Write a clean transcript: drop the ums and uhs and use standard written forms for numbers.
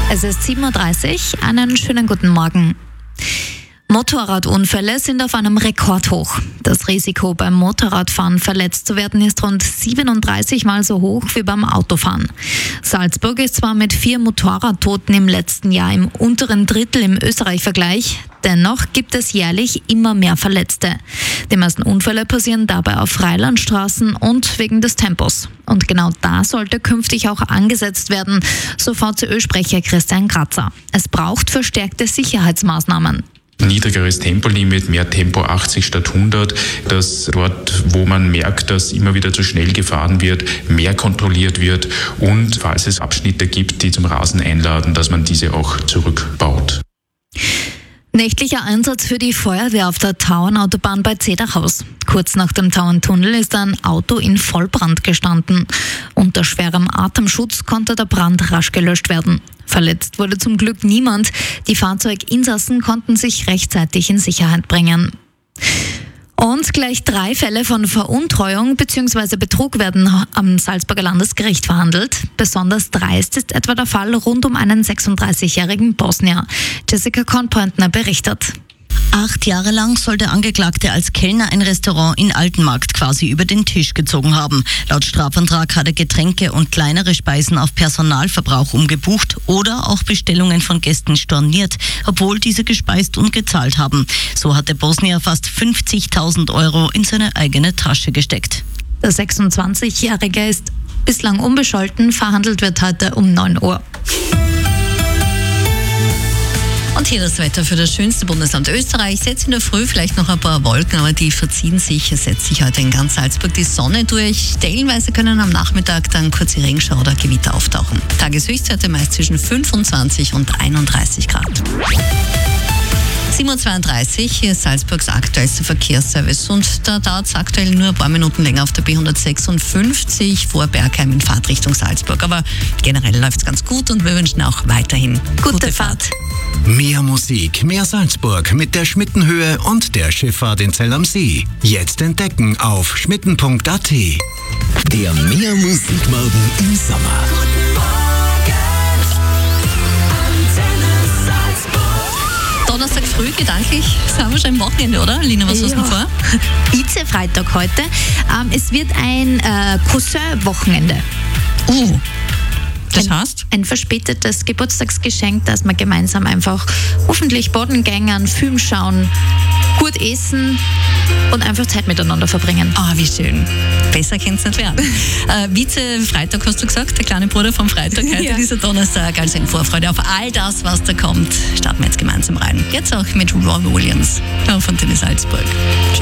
Es ist 7:30 Uhr. Einen schönen guten Morgen. Motorradunfälle sind auf einem Rekordhoch. Das Risiko beim Motorradfahren verletzt zu werden ist rund 37 Mal so hoch wie beim Autofahren. Salzburg ist zwar mit 4 Motorradtoten im letzten Jahr im unteren Drittel im Österreich-Vergleich, dennoch gibt es jährlich immer mehr Verletzte. Die meisten Unfälle passieren dabei auf Freilandstraßen und wegen des Tempos. Und genau da sollte künftig auch angesetzt werden, so VCÖ-Sprecher Christian Kratzer. Es braucht verstärkte Sicherheitsmaßnahmen. Niedrigeres Tempolimit, mehr Tempo 80 statt 100, dass dort, wo man merkt, dass immer wieder zu schnell gefahren wird, mehr kontrolliert wird und falls es Abschnitte gibt, die zum Rasen einladen, dass man diese auch zurückbaut. Nächtlicher Einsatz für die Feuerwehr auf der Tauernautobahn bei Zederhaus. Kurz nach dem Tauerntunnel ist ein Auto in Vollbrand gestanden. Unter schwerem Atemschutz konnte der Brand rasch gelöscht werden. Verletzt wurde zum Glück niemand. Die Fahrzeuginsassen konnten sich rechtzeitig in Sicherheit bringen. Und gleich 3 Fälle von Veruntreuung bzw. Betrug werden am Salzburger Landesgericht verhandelt. Besonders dreist ist etwa der Fall rund um einen 36-jährigen Bosnier. Jessica Kornpointner berichtet. 8 Jahre lang soll der Angeklagte als Kellner ein Restaurant in Altenmarkt quasi über den Tisch gezogen haben. Laut Strafantrag hat er Getränke und kleinere Speisen auf Personalverbrauch umgebucht oder auch Bestellungen von Gästen storniert, obwohl diese gespeist und gezahlt haben. So hat der Bosnier fast 50.000 Euro in seine eigene Tasche gesteckt. Der 26-Jährige ist bislang unbescholten, verhandelt wird heute um 9 Uhr. Und hier das Wetter für das schönste Bundesland Österreich. Jetzt in der Früh vielleicht noch ein paar Wolken, aber die verziehen sich. Es setzt sich heute in ganz Salzburg die Sonne durch. Stellenweise können am Nachmittag dann kurze Regenschauer oder Gewitter auftauchen. Tageshöchstwerte meist zwischen 25 und 31 Grad. 7:32 Uhr, hier ist Salzburgs aktuellster Verkehrsservice und da dauert es aktuell nur ein paar Minuten länger auf der B156 vor Bergheim in Fahrtrichtung Salzburg. Aber generell läuft es ganz gut und wir wünschen auch weiterhin gute Fahrt. Mehr Musik, mehr Salzburg mit der Schmittenhöhe und der Schifffahrt in Zell am See. Jetzt entdecken auf schmitten.at. Der Mehr Musikmorgen im Sommer. Donnerstag früh, gedanklich, sind wir schon im Wochenende, oder? Lina, was hast du denn vor? Vize-Freitag heute. Es wird ein Cousin-Wochenende. Das heißt? Ein verspätetes Geburtstagsgeschenk, dass wir gemeinsam einfach hoffentlich baden gehen, Film schauen, gut essen und einfach Zeit miteinander verbringen. Ah, wie schön. Besser kann es nicht werden. Vize-Freitag hast du gesagt, der kleine Bruder vom Freitag, heute dieser Donnerstag. Also in Vorfreude auf all das, was da kommt, starten wir jetzt gemeinsam rein. Jetzt auch mit Roy Williams von Tennis Salzburg.